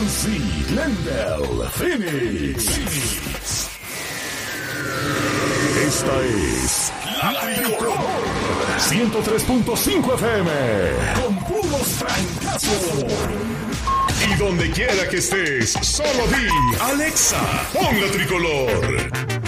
Nancy Lendel Phoenix. Esta es La Tricolor 103.5 FM con puros trancazos. Y donde quiera que estés, solo di Alexa, pon La Tricolor.